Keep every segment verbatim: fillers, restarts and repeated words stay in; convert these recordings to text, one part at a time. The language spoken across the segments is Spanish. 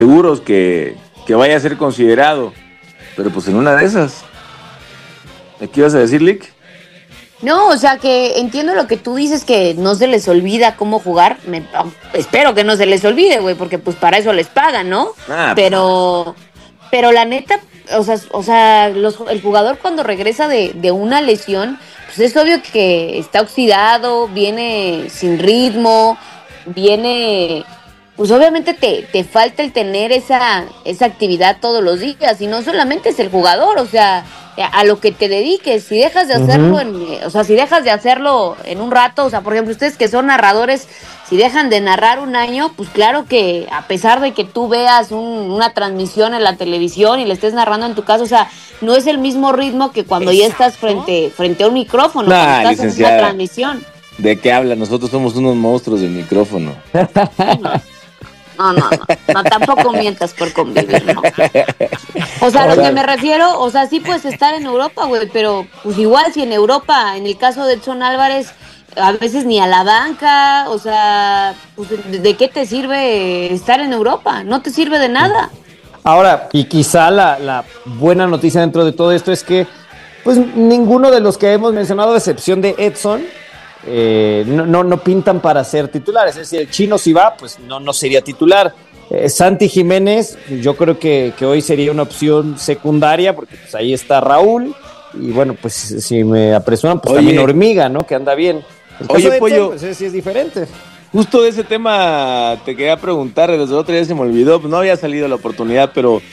seguros que, que vaya a ser considerado, pero pues en una de esas. ¿Qué ibas a decir, Lick? No, o sea que entiendo lo que tú dices, que no se les olvida cómo jugar. Me, espero que no se les olvide, güey, porque pues para eso les pagan, ¿no? Ah, pero, pero la neta, o sea, o sea los, el jugador cuando regresa de, de una lesión, pues es obvio que está oxidado, viene sin ritmo, viene, pues obviamente te, te falta el tener esa, esa actividad todos los días, y no solamente es el jugador, o sea, a lo que te dediques. Si dejas de hacerlo, uh-huh. en, o sea, si dejas de hacerlo en un rato, o sea, por ejemplo, ustedes que son narradores, si dejan de narrar un año, pues claro que a pesar de que tú veas un, una transmisión en la televisión y le estés narrando en tu casa, o sea, no es el mismo ritmo que cuando Exacto. ya estás frente, frente a un micrófono, nah, cuando estás en una transmisión. ¿De qué habla? Nosotros somos unos monstruos del micrófono. No, no, no, no, tampoco mientas por convivir, no. O sea, a lo que me refiero, o sea, sí puedes estar en Europa, güey, pero pues igual si en Europa, en el caso de Edson Álvarez, a veces ni a la banca, o sea, pues, ¿de, de qué te sirve estar en Europa? No te sirve de nada. Ahora, y quizá la, la buena noticia dentro de todo esto es que, pues, ninguno de los que hemos mencionado, a excepción de Edson, Eh, no, no, no pintan para ser titulares. Es decir, el Chino si va, pues no, no sería titular. eh, Santi Jiménez, yo creo que, que hoy sería una opción secundaria, porque pues ahí está Raúl, y bueno, pues si me apresuran, pues Oye. también Hormiga, ¿no? Que anda bien. El caso Oye, de Pollo, Edson, pues sí es diferente. Justo de ese tema te quería preguntar, desde el otro día se me olvidó, pues no había salido la oportunidad, pero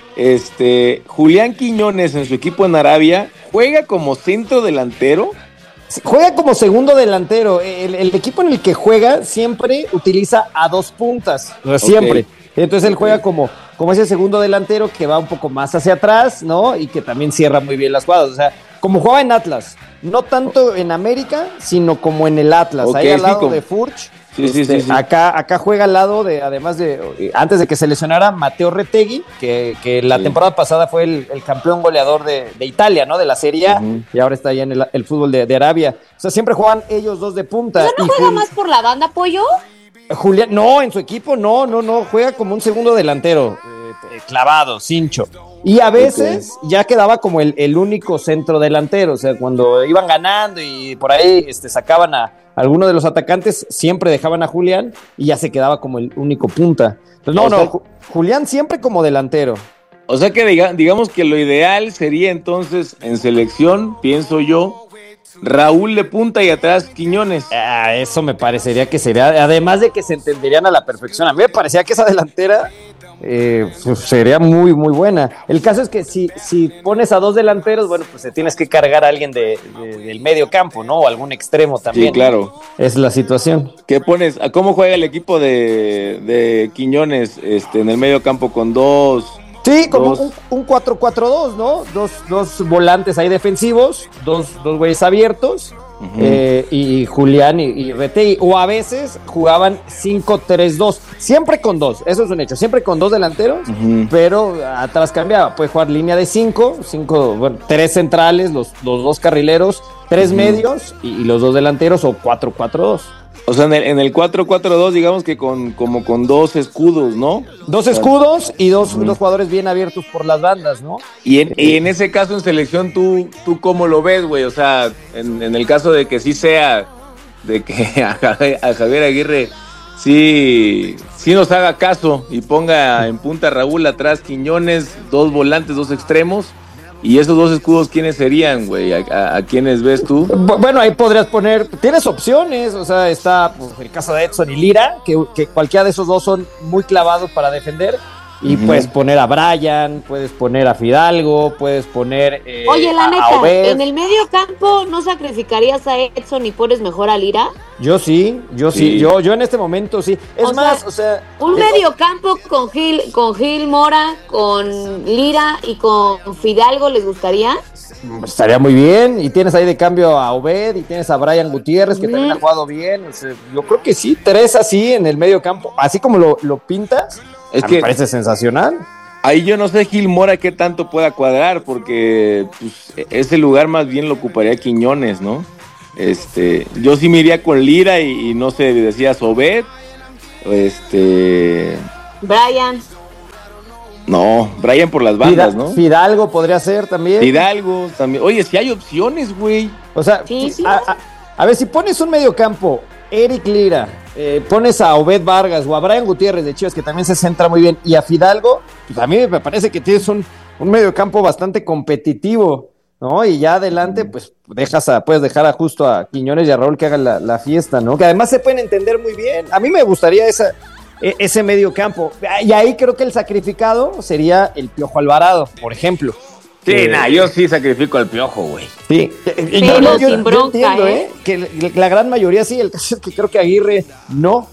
este Julián Quiñones en su equipo en Arabia juega como centro delantero. Juega como segundo delantero. El, el equipo en el que juega siempre utiliza a dos puntas, siempre. Okay. Entonces él juega como, como ese segundo delantero que va un poco más hacia atrás, ¿no? Y que también cierra muy bien las jugadas. O sea, como juega en Atlas, no tanto en América, sino como en el Atlas, okay, ahí al lado sí, como... de Furch. Sí, este, sí, sí, sí. Acá, acá juega al lado de, además de, antes de que se lesionara, Mateo Retegui, que, que la sí. temporada pasada fue el, el campeón goleador de, de Italia, ¿no? De la Serie A, uh-huh. y ahora está allá en el, el fútbol de, de Arabia. O sea, siempre juegan ellos dos de punta. ¿No, no juega Jul... más por la banda, Pollo? Julián, no, en su equipo no, no, no, juega como un segundo delantero, eh, clavado, cincho. Y a veces okay. ya quedaba como el, el único centro delantero, o sea, cuando iban ganando y por ahí este, sacaban a alguno de los atacantes, siempre dejaban a Julián y ya se quedaba como el único punta. Entonces, no, o no, sea, Julián siempre como delantero. O sea que diga, digamos que lo ideal sería entonces en selección, pienso yo, Raúl de punta y atrás Quiñones. Ah, eso me parecería que sería, además de que se entenderían a la perfección. A mí me parecía que esa delantera eh, pues sería muy, muy buena. El caso es que si, si pones a dos delanteros, bueno, pues te tienes que cargar a alguien de, de, del medio campo, ¿no? O algún extremo también. Sí, claro. Es la situación. ¿Qué pones? ¿Cómo juega el equipo de, de Quiñones este, en el medio campo con dos? Sí, como dos. un, un cuatro cuatro dos, ¿no? Dos, dos volantes ahí defensivos, dos, dos güeyes abiertos, uh-huh. eh, y Julián y, y Retegui. O a veces jugaban cinco tres dos, siempre con dos, eso es un hecho, siempre con dos delanteros, uh-huh. pero atrás cambiaba. Puede jugar línea de cinco, cinco, bueno, tres centrales, los, los dos carrileros, tres uh-huh. medios y, y los dos delanteros, o cuatro cuatro dos. O sea, en el, en el cuatro cuatro dos, digamos que con como con dos escudos, ¿no? Dos escudos y dos, uh-huh. dos jugadores bien abiertos por las bandas, ¿no? Y en, y en ese caso, en selección, ¿tú, tú cómo lo ves, güey? O sea, en, en el caso de que sí sea, de que a, a Javier Aguirre sí, sí nos haga caso y ponga en punta a Raúl, atrás Quiñones, dos volantes, dos extremos. ¿Y esos dos escudos quiénes serían, güey? ¿A, a, a quiénes ves tú? Bueno, ahí podrías poner... Tienes opciones, o sea, está pues, el caso de Edson y Lira, que, que cualquiera de esos dos son muy clavados para defender. Y uh-huh. puedes poner a Brian, puedes poner a Fidalgo, puedes poner eh, Oye, la a, neta, a Obed. ¿En el medio campo no sacrificarías a Edson y pones mejor a Lira? Yo sí, yo sí, sí. Yo, yo en este momento sí. Es o más, sea, o sea... Un es... medio campo con Gil, con Gil Mora, con Lira y con Fidalgo, ¿les gustaría? Estaría muy bien, y tienes ahí de cambio a Obed, y tienes a Brian Gutiérrez, que mm. también ha jugado bien. O sea, yo creo que sí, tres así en el medio campo, así como lo, lo pintas, es que me parece sensacional. Ahí yo no sé Gil Mora qué tanto pueda cuadrar, porque pues, ese lugar más bien lo ocuparía Quiñones, ¿no? Este, yo sí me iría con Lira y, y no sé, decías Obed, este... Brian. No, Brian por las bandas, Fida- ¿no? Fidalgo podría ser también. Fidalgo también. Oye, si hay opciones, güey. O sea, Sí, sí. A, a- a ver, si pones un mediocampo, Eric Lira, eh, pones a Obed Vargas o a Brian Gutiérrez de Chivas, que también se centra muy bien, y a Fidalgo, pues a mí me parece que tienes un, un mediocampo bastante competitivo, ¿no? Y ya adelante, pues dejas a, puedes dejar a justo a Quiñones y a Raúl que hagan la, la fiesta, ¿no? Que además se pueden entender muy bien. A mí me gustaría esa, e- ese mediocampo. Y ahí creo que el sacrificado sería el Piojo Alvarado, por ejemplo. Sí, Que- nah, yo sí sacrifico al Piojo, güey. Sí, y Pero yo, yo- sin yo bronca, entiendo, ¿eh? ¿eh? Que la, la gran mayoría sí, el caso es que creo que Aguirre no.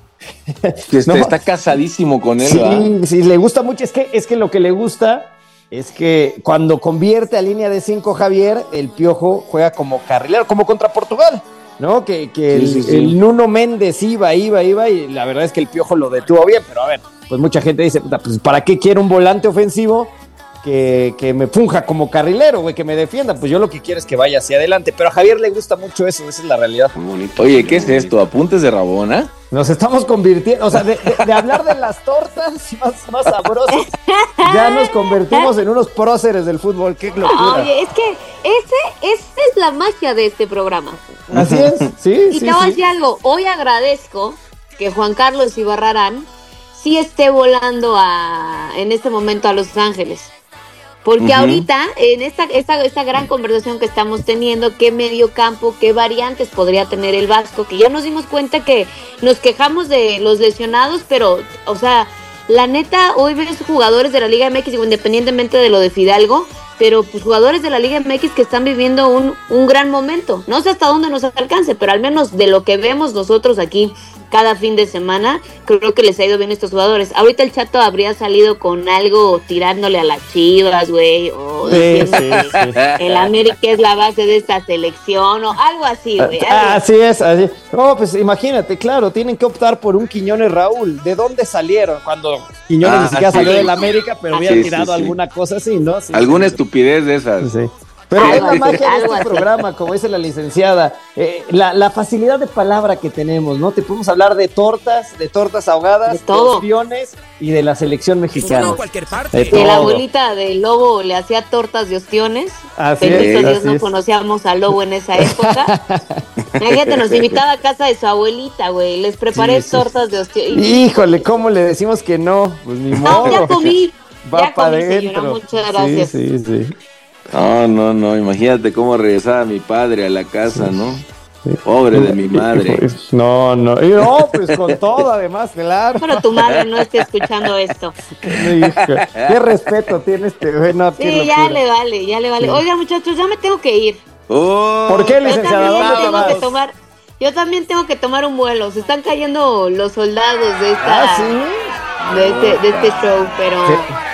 Que este, No. está casadísimo con él, Sí, ¿va? sí, le gusta mucho. Es que, es que lo que le gusta es que cuando convierte a línea de cinco Javier, el Piojo juega como carrilero, como contra Portugal, ¿no? Que, que Sí, el, sí, sí. el Nuno Méndez iba, iba, iba, y la verdad es que el Piojo lo detuvo bien, pero a ver, pues mucha gente dice, puta, pues ¿para qué quiero un volante ofensivo que, que me funja como carrilero, güey, que me defienda? Pues yo lo que quiero es que vaya hacia adelante, pero a Javier le gusta mucho eso, esa es la realidad. Muy bonito. Oye, ¿qué es esto? ¿Apuntes de Rabona? Nos estamos convirtiendo, o sea, de, de- de hablar de las tortas más, más sabrosas, ya nos convertimos en unos próceres del fútbol, qué locura. Oye, es que ese, esa es la magia de este programa. Así es, sí, Y sí, te voy a sí. decir algo, hoy agradezco que Juan Carlos Ibarrarán sí esté volando a, en este momento a Los Ángeles. Porque Ujú. ahorita, en esta, esta, esta gran conversación que estamos teniendo, qué medio campo, qué variantes podría tener el Vasco, que ya nos dimos cuenta que nos quejamos de los lesionados, pero, o sea, la neta, hoy ves jugadores de la Liga M X, digo, independientemente de lo de Fidalgo, pero pues jugadores de la Liga M X que están viviendo un, un gran momento. No sé hasta dónde nos alcance, pero al menos de lo que vemos nosotros aquí cada fin de semana, creo que les ha ido bien a estos jugadores. Ahorita el Chato habría salido con algo tirándole a las Chivas, güey, o Sí, diciendo sí, que sí. el América es la base de esta selección, o algo así, güey. algo Ah, así. así es, así. No, pues imagínate, claro, tienen que optar por un Quiñones Raúl. ¿De dónde salieron? Cuando Quiñones Ah, ni siquiera sí. salió del América, pero hubiera Sí, sí, tirado sí. alguna cosa así, ¿no? Sí, Alguna sí. estupidez de esas. Sí. Pero Algo es la así, magia de algo este así. programa, como dice la licenciada, eh, la, la facilidad de palabra que tenemos, ¿no? Te podemos hablar de tortas, de tortas ahogadas, De todo. opciones y de la selección mexicana. No, cualquier parte. De Que la todo. abuelita del Lobo le hacía tortas de ostiones. Así Bendito es, Dios, así no es. conocíamos al Lobo en esa época. Imagínate, nos invitaba a casa de su abuelita, güey. Les preparé Sí, sí. tortas de ostiones. Híjole, ¿cómo le decimos que no? Pues ni modo. No, ya comí. Va ya para comí, señora. adentro. Muchas gracias. Sí, sí, sí. No, no, no. Imagínate cómo regresaba mi padre a la casa, ¿no? Pobre de mi madre. No, no. Y no, pues con todo, además, claro. Pero tu madre no esté escuchando esto. Hijo, qué respeto tiene este güey. No, qué Sí, ya locura. le vale, ya le vale. Oiga, muchachos, ya me tengo que ir. Oh, ¿Por qué, Yo licenciada? también ¿Dónde te tengo que vas? tomar. Yo también tengo que tomar un vuelo. Se están cayendo los soldados de esta, Ah, sí. de este, de este show, pero Sí.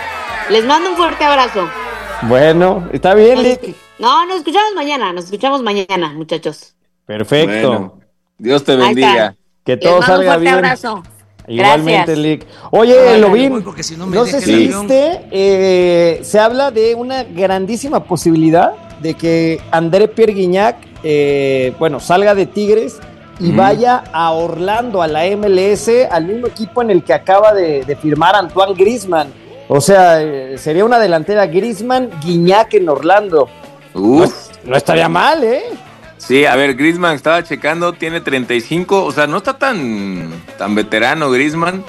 les mando un fuerte abrazo. Bueno, está bien, Nos Lick. escu- No, nos escuchamos mañana, nos escuchamos mañana, muchachos. Perfecto. bueno. Dios te Ahí bendiga. está. Que Les todo mando un salga fuerte bien. abrazo. Igualmente, Gracias. Lick. Oye, Órale, Lovín, voy porque si no me no sé deja si el avión. viste, eh, se habla de una grandísima posibilidad de que André Pierre Guignac, eh, bueno, salga de Tigres y Ujú. vaya a Orlando, a la M L S, al mismo equipo en el que acaba de, de firmar Antoine Griezmann. O sea, eh, sería una delantera Griezmann-Guignac en Orlando. Uf. No estaría mal, ¿eh? Sí, a ver, Griezmann estaba checando, tiene treinta y cinco, o sea, no está tan, tan veterano Griezmann.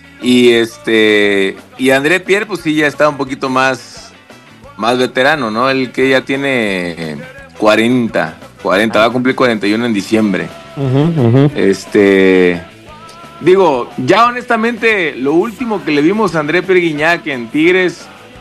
Y este y André Pierre, pues sí, ya está un poquito más, más veterano, ¿no? El que ya tiene cuarenta, cuarenta, va a cumplir cuarenta y uno en diciembre. Ujú, ujú. Este, digo, ya honestamente, lo último que le vimos a André Pierre Guignac en Tigres,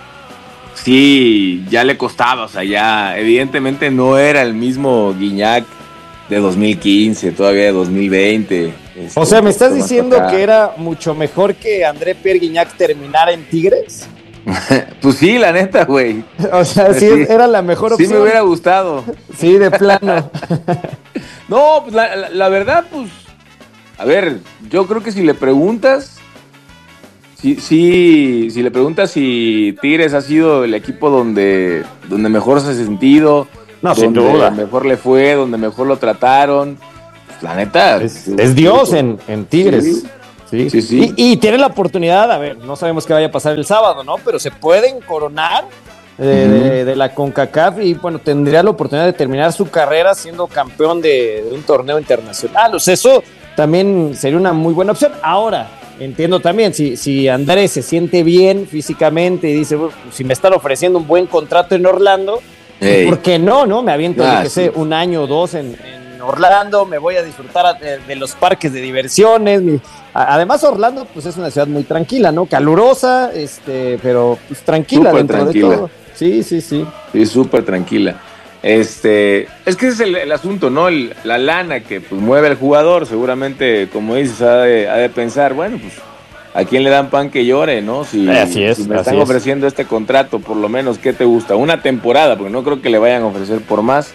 sí, ya le costaba, o sea, ya evidentemente no era el mismo Guignac de dos mil quince, todavía de dos mil veinte. este, O sea, ¿me estás un poquito más diciendo para acá. que era mucho mejor que André Pierre Guignac terminara en Tigres? Pues sí, la neta, güey. O sea, sí, Sí. era la mejor Sí opción. me hubiera gustado. Sí, de plano. No, pues la, la- la verdad, pues, a ver, yo creo que si le preguntas, sí, sí, si le preguntas si Tigres ha sido el equipo donde, donde mejor se ha sentido, No, sin donde duda. mejor le fue, donde mejor lo trataron, pues, la neta. Es, es Dios en, en Tigres. Sí. Sí, sí, sí. Y, y tiene la oportunidad, a ver, no sabemos qué vaya a pasar el sábado, ¿no? Pero se pueden coronar eh, uh-huh. de, de la CONCACAF y, bueno, tendría la oportunidad de terminar su carrera siendo campeón de, de un torneo internacional. O sea, eso también sería una muy buena opción. Ahora, entiendo también, si, si Andrés se siente bien físicamente y dice, bueno, si me están ofreciendo un buen contrato en Orlando, pues, ¿por qué no, no? Me aviento, ah, que sí. sé, un año o dos en, en Orlando, me voy a disfrutar de, de los parques de diversiones. Mi, además, Orlando, pues es una ciudad muy tranquila, ¿no? Calurosa, este, pero pues tranquila súper dentro tranquila. de todo. Sí, sí, sí. Sí, súper tranquila. Este, es que ese es el, el asunto, ¿no? El, la lana que pues, mueve al jugador, seguramente, como dices, ha de, ha de pensar, bueno, pues, ¿a quién le dan pan que llore, no? Si, así es, si me así están es. ofreciendo este contrato, por lo menos, ¿qué te gusta? Una temporada, porque no creo que le vayan a ofrecer por más.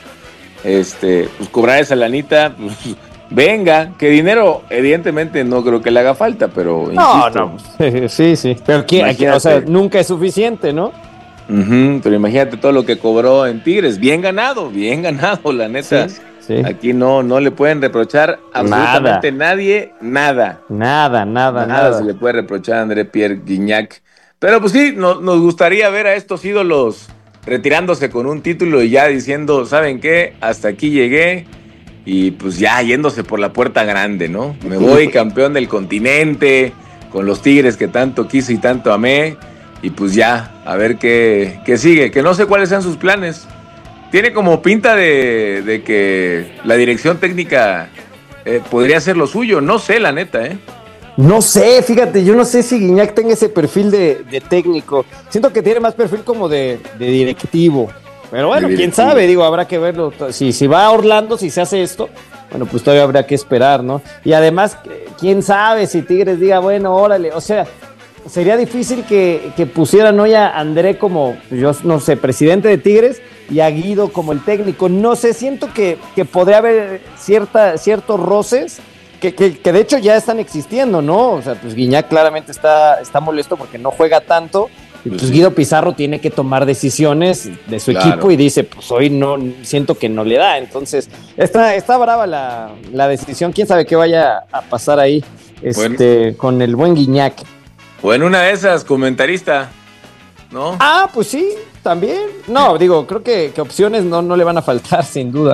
Este, pues cobrar esa lanita, pues venga, que dinero, evidentemente no creo que le haga falta, pero no, insisto, no, sí, sí. Pero ¿quién, aquí, o sea, nunca es suficiente, ¿no? Uh-huh, pero imagínate todo lo que cobró en Tigres, bien ganado, bien ganado, la neta. Sí, sí. Aquí no, no le pueden reprochar absolutamente nada. nadie, nada. Nada, nada, nada. Nada se le puede reprochar a André Pierre Gignac. Pero pues sí, no, nos gustaría ver a estos ídolos retirándose con un título y ya diciendo, ¿saben qué? Hasta aquí llegué y pues ya yéndose por la puerta grande, ¿no? Me voy campeón del continente con los Tigres que tanto quise y tanto amé y pues ya, a ver qué, qué sigue, que no sé cuáles sean sus planes. Tiene como pinta de, de que la dirección técnica eh, podría ser lo suyo, no sé la neta, ¿eh? No sé, fíjate, yo no sé si Gignac tenga ese perfil de, de técnico. Siento que tiene más perfil como de, de directivo. Pero bueno, quién sabe, digo, habrá que verlo. Si, si va a Orlando, si se hace esto, bueno, pues todavía habrá que esperar, ¿no? Y además, quién sabe si Tigres diga, bueno, órale, o sea, sería difícil que, que pusieran hoy a André como, yo no sé, presidente de Tigres y a Guido como el técnico. No sé, siento que, que podría haber cierta, ciertos roces Que, que, que de hecho ya están existiendo, ¿no? O sea, pues Gignac claramente está, está molesto porque no juega tanto. Y pues sí. Guido Pizarro tiene que tomar decisiones de su claro. equipo y dice, pues hoy no, siento que no le da. Entonces, está, está brava la, la decisión. Quién sabe qué vaya a pasar ahí este, bueno. con el buen Gignac. O en una de esas, comentarista, ¿no? Ah, pues sí, también. No, digo, creo que, que opciones no, no le van a faltar, sin duda.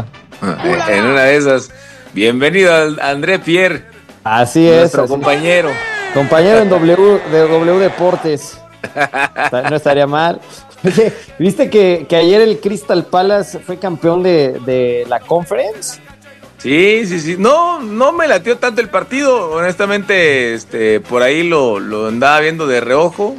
En una de esas. Bienvenido a André Pierre. Así nuestro es. Nuestro compañero. Compañero en W, de W Deportes. No estaría mal. Oye, ¿viste que, que ayer el Crystal Palace fue campeón de, de la Conference? Sí, sí, sí. No, no me latió tanto el partido. Honestamente, este, por ahí lo, lo andaba viendo de reojo.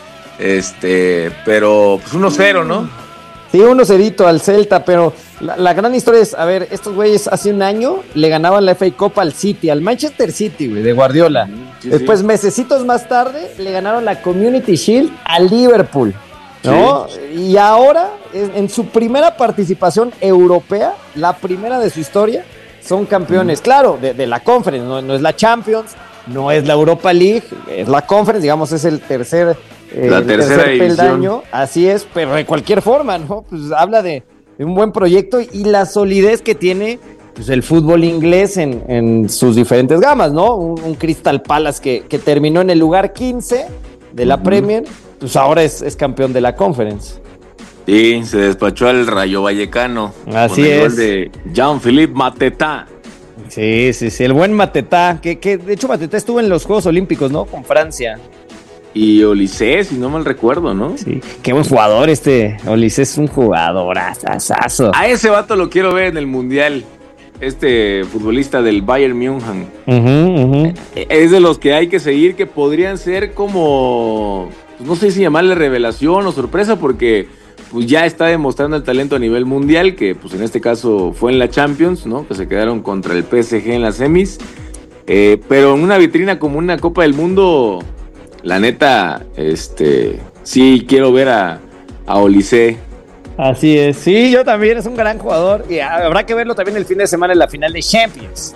Este, pero pues uno cero, ¿no? Sí, uno cerito al Celta, pero la, la gran historia es, a ver, estos güeyes hace un año le ganaban la F A Cup al City, al Manchester City, güey, de Guardiola. Sí, Después, sí. mesecitos más tarde, le ganaron la Community Shield al Liverpool, ¿no? Sí. Y ahora, en, en su primera participación europea, la primera de su historia, son campeones, mm. claro, de, de la Conference, no, no es la Champions, no es la Europa League, es la Conference, digamos, es el tercer... Eh, la tercera tercer peldaño, así es, pero de cualquier forma, ¿no? Pues habla de, de un buen proyecto y la solidez que tiene pues, el fútbol inglés en, en sus diferentes gamas, ¿no? Un, un Crystal Palace que, que terminó en el lugar quince de la uh-huh. Premier, pues ahora es, es campeón de la Conference. Sí, se despachó al Rayo Vallecano. Así con el es. Gol de Jean-Philippe Mateta. Sí, sí, sí, el buen Mateta, que, que de hecho Mateta estuvo en los Juegos Olímpicos, ¿no? Con Francia. Y Olise, si no mal recuerdo, ¿no? Sí, qué buen jugador este. Olise es un jugadorazazo. A ese vato lo quiero ver en el Mundial. Este futbolista del Bayern München. Uh-huh, uh-huh. Es de los que hay que seguir, que podrían ser como, pues no sé si llamarle revelación o sorpresa, porque pues ya está demostrando el talento a nivel mundial, que pues en este caso fue en la Champions, ¿no? Que se quedaron contra el P S G en las semis. Eh, pero en una vitrina como una Copa del Mundo... La neta, este, sí quiero ver a, a Olise. Así es, sí, yo también, es un gran jugador y habrá que verlo también el fin de semana en la final de Champions.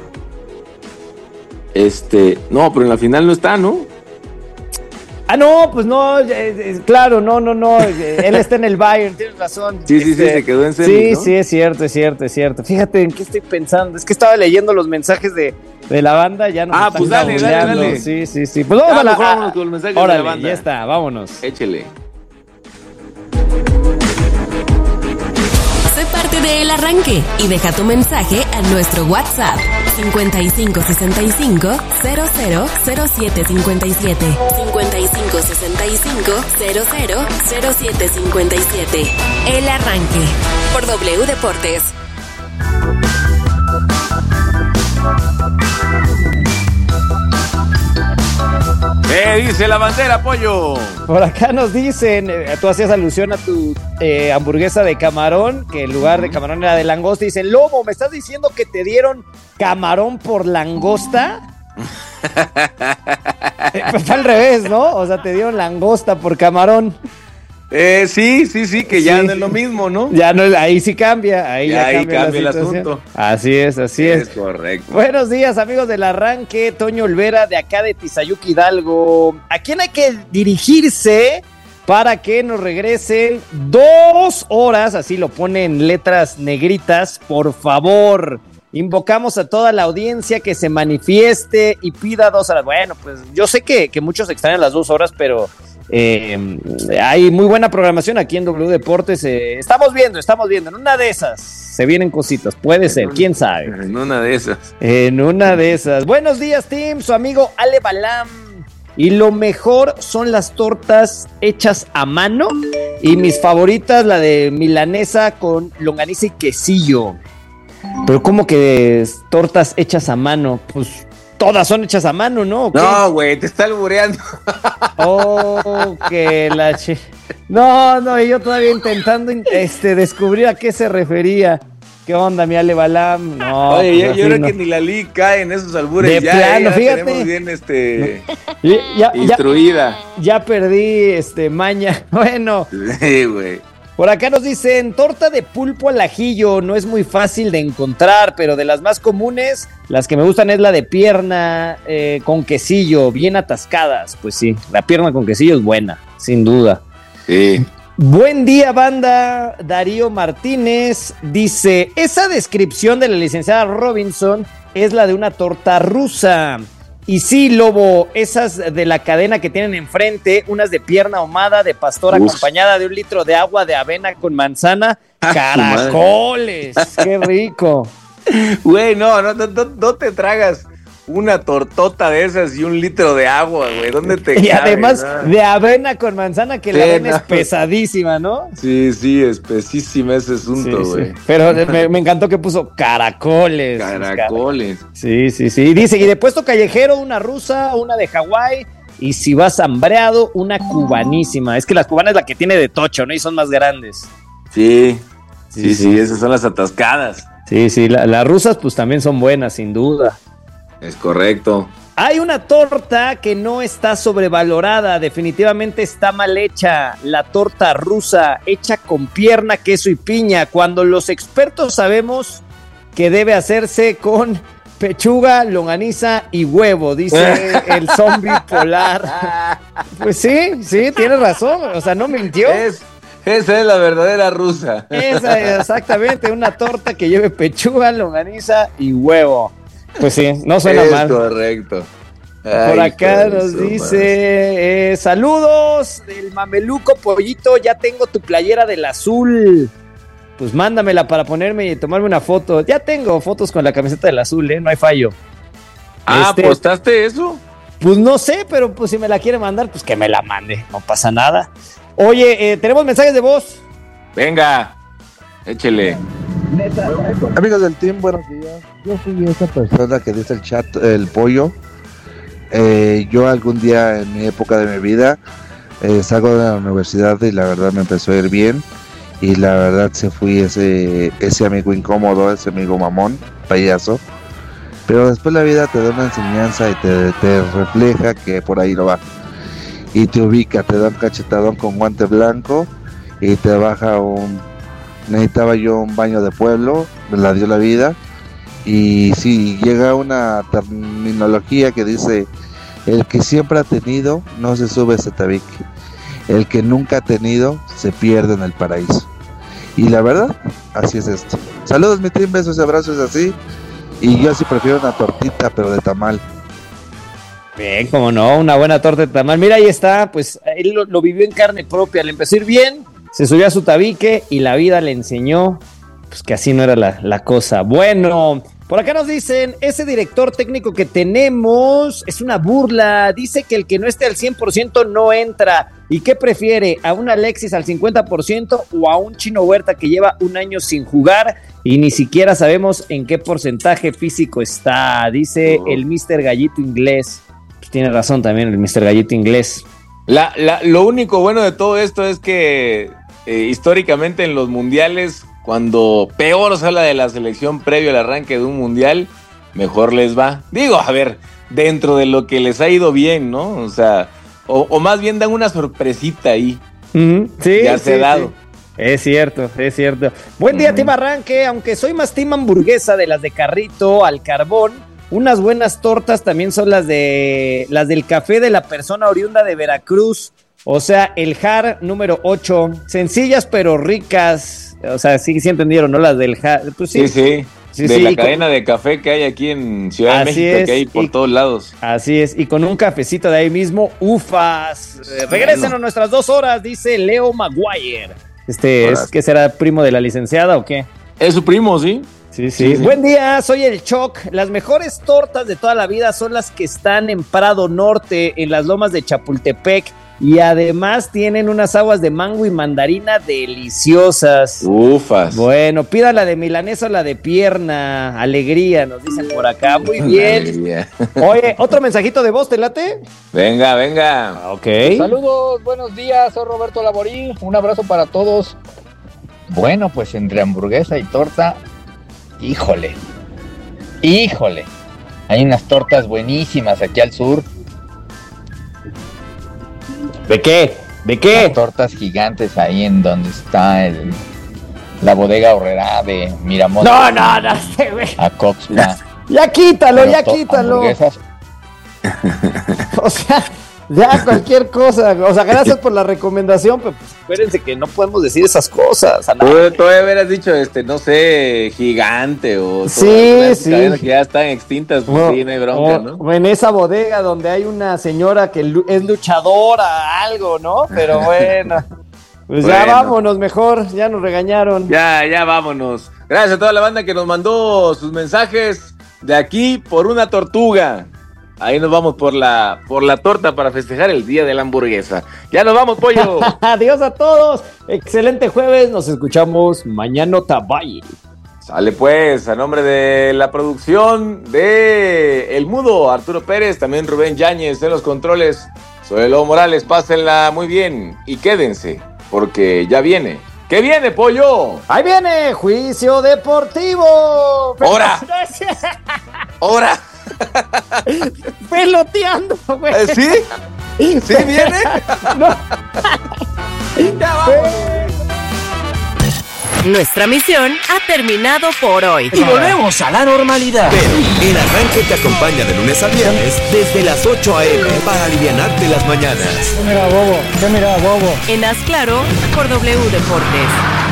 Este, no, pero en la final no está, ¿no? Ah, no, pues no, eh, claro, no, no, no, él está en el Bayern, tienes razón. Sí, este, sí, sí, se quedó en semis, Sí, ¿no? sí, es cierto, es cierto, es cierto. Fíjate en qué estoy pensando, es que estaba leyendo los mensajes de, de la banda ya nos Ah, están pues dale, dale, cabuleando. dale. Sí, sí, sí. Pues vamos Ah, a la... mejor vámonos con los mensajes de la Órale, banda. ya está, vámonos. Échele. Sé parte de El Arranque y deja tu mensaje a nuestro WhatsApp cincuenta y cinco sesenta y cinco cero cero cero siete cincuenta y siete cincuenta y cinco sesenta y cinco cero cero cero siete cincuenta y siete. El Arranque por W Deportes. ¿Qué dice la bandera, pollo? Por acá nos dicen, eh, tú hacías alusión a tu eh, hamburguesa de camarón, que en lugar de camarón era de langosta. Dicen, Lobo, ¿me estás diciendo que te dieron camarón por langosta? eh, pues fue al revés, ¿no? O sea, te dieron langosta por camarón. Eh, sí, sí, sí, que ya Sí. no es lo mismo, ¿no? Ya no, ahí sí cambia, ahí ya, Ya ahí cambia, cambia el la situación. asunto. Así es, así es. Es correcto. Buenos días, amigos del Arranque. Toño Olvera, de acá de Tizayuca, Hidalgo. ¿A quién hay que dirigirse para que nos regresen dos horas? Así lo pone en letras negritas, por favor. Invocamos a toda la audiencia que se manifieste y pida dos horas. Bueno, pues yo sé que, que muchos extrañan las dos horas, pero eh, hay muy buena programación aquí en W Deportes. Eh, estamos viendo, estamos viendo. En una de esas se vienen cositas. Puede ser, quién sabe. En una de esas. En una de esas. Buenos días, team. Su amigo Ale Balam. Y lo mejor son las tortas hechas a mano. Y mis favoritas, la de milanesa con longaniza y quesillo. Pero ¿cómo que es tortas hechas a mano? Pues todas son hechas a mano, ¿no? ¿O qué? No, güey, te está albureando. Oh, que la che... No, no, y yo todavía intentando este, descubrir a qué se refería. ¿Qué onda, mi Ale Balam? No, Oye, pues yo, así yo creo no. que ni la Li cae en esos albures. De ya, plano, ya fíjate. tenemos bien este, Ya, ya, instruida. ya perdí este maña. Bueno, Sí, güey. por acá nos dicen, torta de pulpo al ajillo, no es muy fácil de encontrar, pero de las más comunes, las que me gustan es la de pierna eh, con quesillo, bien atascadas. Pues sí, la pierna con quesillo es buena, sin duda. Sí. Buen día, banda. Darío Martínez dice, esa descripción de la licenciada Robinson es la de una torta rusa. Y sí, Lobo, esas de la cadena que tienen enfrente, unas de pierna ahumada, de pastor, Uf. acompañada de un litro de agua de avena con manzana. Ah, ¡Caracoles! ¡Qué rico! Güey, no, no, no, no, no te tragas una tortota de esas y un litro de agua, güey. ¿Dónde te Y cabe, además no? de avena con manzana, que la Sí, avena no. es pesadísima, ¿no? Sí, sí, espesísima ese asunto, Sí, güey. sí. Pero me, me encantó que puso caracoles. Caracoles. Sí, sí, sí. Y dice, y de puesto callejero, una rusa, una de Hawái, y si vas hambreado, una cubanísima. Es que la cubana es la que tiene de tocho, ¿no? Y son más grandes. Sí, Sí, sí, sí, sí. esas son las atascadas. Sí, sí, la- las rusas pues también son buenas, sin duda. Es correcto. Hay una torta que no está sobrevalorada, definitivamente está mal hecha. La torta rusa, hecha con pierna, queso y piña, cuando los expertos sabemos que debe hacerse con pechuga, longaniza y huevo, dice el zombie polar. Pues sí, sí, tienes razón, o sea, no mintió. Es, esa es la verdadera rusa. Esa es exactamente una torta que lleve pechuga, longaniza y huevo. Pues sí, no suena es mal. correcto. Por Ay, acá hijo de nos su dice, eh, saludos del mameluco Pollito, ya tengo tu playera del azul. Pues mándamela para ponerme y tomarme una foto. Ya tengo fotos con la camiseta del azul, ¿eh? No hay fallo. Ah, Este, ¿apostaste eso? Pues no sé, pero pues si me la quiere mandar, pues que me la mande. No pasa nada. Oye, eh, tenemos mensajes de voz. Venga, échele. Amigos del team, buenos días. Yo fui esa persona que dice el chat, el pollo. Eh, yo algún día en mi época de mi vida eh, salgo de la universidad y la verdad me empezó a ir bien. Y la verdad se fui ese, ese amigo incómodo, ese amigo mamón, payaso. Pero después la vida te da una enseñanza y te, te refleja que por ahí lo va. Y te ubica, te da un cachetadón con guante blanco y te baja un... Necesitaba yo un baño de pueblo, me la dio la vida. Y sí, llega una terminología que dice, el que siempre ha tenido no se sube a ese tabique. El que nunca ha tenido se pierde en el paraíso. Y la verdad, así es esto. Saludos mi team, besos y abrazos así. Y yo sí prefiero una tortita, pero de tamal. Bien, como no, una buena torta de tamal. Mira, ahí está, pues él lo, lo vivió en carne propia, le empezó a ir bien, se subió a su tabique y la vida le enseñó pues que así no era la, la cosa. Bueno, por acá nos dicen, ese director técnico que tenemos es una burla, dice que el que no esté al cien por ciento no entra. ¿Y qué prefiere? ¿A un Alexis al cincuenta por ciento o a un Chino Huerta que lleva un año sin jugar y ni siquiera sabemos en qué porcentaje físico está? Dice oh. el mister Gallito Inglés. Pues tiene razón también el mister Gallito Inglés. La, la, lo único bueno de todo esto es que eh, históricamente en los mundiales, cuando peor se habla de la selección previo al arranque de un mundial, mejor les va. Digo, a ver, dentro de lo que les ha ido bien, ¿no? O sea, o, o más bien dan una sorpresita ahí. Mm, sí, ya se sí, ha dado. Sí. Es cierto, es cierto. Buen día, uh-huh. Team Arranque, aunque soy más team hamburguesa de las de carrito al carbón, unas buenas tortas también son las de las del café de la persona oriunda de Veracruz. O sea, el Jar número ocho, sencillas pero ricas. O sea, sí, sí entendieron, ¿no? Las del Jar. Pues sí, sí. sí. Sí, de sí, la cadena con... de café que hay aquí en Ciudad de México, es, que hay por y, todos lados. Así es, y con un cafecito de ahí mismo, ufas. Eh, regresen bueno. a nuestras dos horas, dice Leo Maguire. Este, Hola. ¿es que será primo de la licenciada o qué? Es su primo, ¿sí? Sí, sí, sí. Buen día, soy el Choc. Las mejores tortas de toda la vida son las que están en Prado Norte, en las lomas de Chapultepec. Y además tienen unas aguas de mango y mandarina deliciosas. Ufas. Bueno, pida la de milanesa o la de pierna. Alegría, nos dicen por acá. Muy bien. Alegría. Oye, otro mensajito de voz, ¿te late? Venga, venga. Ok. Saludos, buenos días, soy Roberto Laborí. Un abrazo para todos. Bueno, pues entre hamburguesa y torta, híjole, híjole. Hay unas tortas buenísimas aquí al sur. ¿De qué? ¿De qué? Las tortas gigantes ahí en donde está el la bodega Horrera de Miramonte. No, no, no, güey. A Coxpa. Ya quítalo, Pero ya to- quítalo. Hamburguesas. O sea, ya cualquier cosa. O sea, gracias por la recomendación, pero pues espérense que no podemos decir esas cosas. Tú todavía hubieras dicho, este, no sé, gigante o sí, sí. que ya están extintas, pues no, sí, no hay bronca, ¿no? O en esa bodega donde hay una señora que es luchadora, algo, ¿no? Pero bueno, pues bueno. Ya vámonos mejor, ya nos regañaron. Ya, ya vámonos. Gracias a toda la banda que nos mandó sus mensajes de aquí por una tortuga. Ahí nos vamos por la por la torta para festejar el día de la hamburguesa. Ya nos vamos, pollo. Adiós a todos. Excelente jueves. Nos escuchamos mañana. Tabaye. Sale pues, a nombre de la producción de El Mudo, Arturo Pérez, también Rubén Yáñez en los controles. Soy Lobo Morales. Pásenla muy bien y quédense, porque ya viene. ¿Qué viene, pollo? Ahí viene Juicio Deportivo. ¡Hora! ¡Hora! Peloteando, güey. ¿Sí? ¿Sí viene? No. Ya vamos. Nuestra misión ha terminado por hoy. Y volvemos a la normalidad. Pero el arranque te acompaña de lunes a viernes desde las ocho a.m. para alivianarte las mañanas. ¿Qué mira, bobo? ¿Qué mira, bobo? En Haz Claro por W Deportes.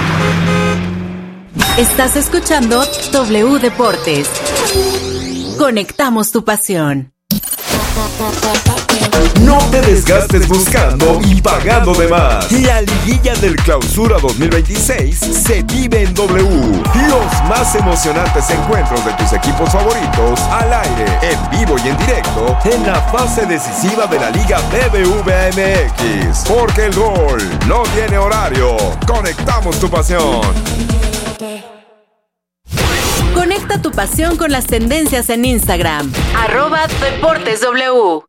Estás escuchando W Deportes. Conectamos tu pasión. No te desgastes buscando y pagando de más. La liguilla del Clausura dos mil veintiséis se vive en W. Los más emocionantes encuentros de tus equipos favoritos al aire, en vivo y en directo, en la fase decisiva de la Liga B B V M X. Porque el gol no tiene horario. Conectamos tu pasión. Conecta tu pasión con las tendencias en Instagram. Arroba Deportes W.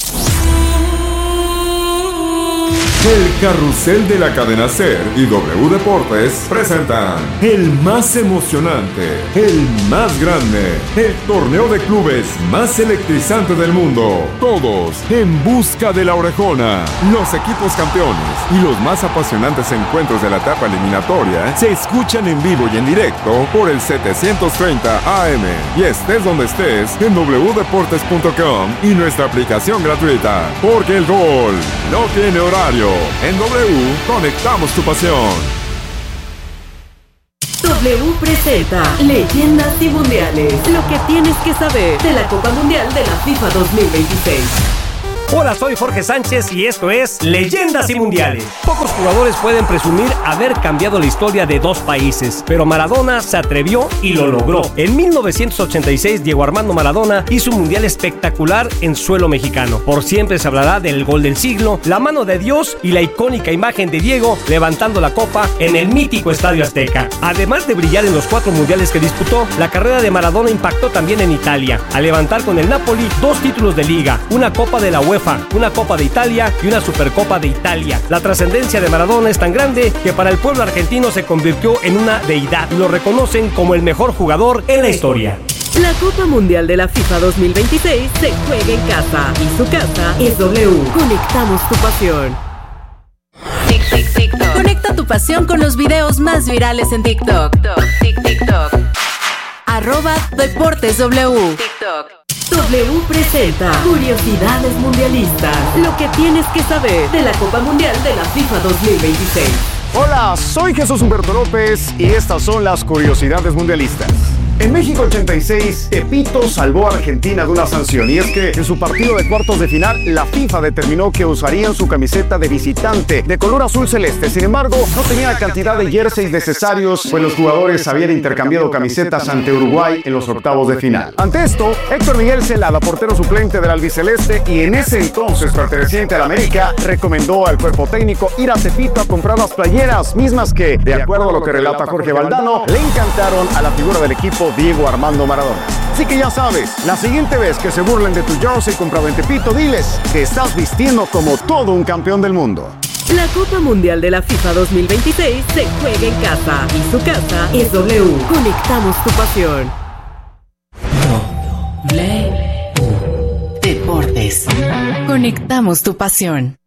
El carrusel de la cadena Ser y W Deportes presentan el más emocionante, el más grande, el torneo de clubes más electrizante del mundo. Todos en busca de la orejona. Los equipos campeones y los más apasionantes encuentros de la etapa eliminatoria se escuchan en vivo y en directo por el setecientos treinta A M. Y estés donde estés, en w deportes punto com y nuestra aplicación gratuita. Porque el gol no tiene horario. En W, conectamos tu pasión. W presenta Leyendas y Mundiales. Lo que tienes que saber de la Copa Mundial de la FIFA dos mil veintiséis. Hola, soy Jorge Sánchez y esto es Leyendas y Mundiales. Pocos jugadores pueden presumir haber cambiado la historia de dos países, pero Maradona se atrevió y lo logró. En mil novecientos ochenta y seis, Diego Armando Maradona hizo un mundial espectacular en suelo mexicano. Por siempre se hablará del gol del siglo, la mano de Dios y la icónica imagen de Diego levantando la copa en el mítico Estadio Azteca. Además de brillar en los cuatro mundiales que disputó, la carrera de Maradona impactó también en Italia, al levantar con el Napoli dos títulos de liga, una Copa de la UEFA, una Copa de Italia y una Supercopa de Italia. La trascendencia de Maradona es tan grande que para el pueblo argentino se convirtió en una deidad. Lo reconocen como el mejor jugador en la historia. La Copa Mundial de la FIFA dos mil veintiséis se juega en casa y su casa es W. Conectamos tu pasión. Tic, tic, TikTok. Conecta tu pasión con los videos más virales en TikTok. Tic, TikTok. Arroba Deportes W. TikTok. W presenta Curiosidades Mundialistas. Lo que tienes que saber de la Copa Mundial de la FIFA dos mil veintiséis. Hola, soy Jesús Humberto López y estas son las Curiosidades Mundialistas. En México ochenta y seis, Tepito salvó a Argentina de una sanción, y es que en su partido de cuartos de final, la FIFA determinó que usarían su camiseta de visitante de color azul celeste. Sin embargo, no tenía la cantidad de jerseys necesarios, pues los jugadores habían intercambiado camisetas ante Uruguay en los octavos de final. Ante esto, Héctor Miguel Celada, portero suplente del albiceleste y en ese entonces perteneciente al América, recomendó al cuerpo técnico ir a Tepito a comprar las playeras, mismas que, de acuerdo a lo que relata Jorge Valdano, le encantaron a la figura del equipo Diego Armando Maradona. Así que ya sabes, la siguiente vez que se burlen de tu jersey comprado en Tepito, diles que estás vistiendo como todo un campeón del mundo. La Copa Mundial de la FIFA dos mil veintiséis se juega en casa y su casa es W. Conectamos tu pasión. W Deportes. Conectamos tu pasión.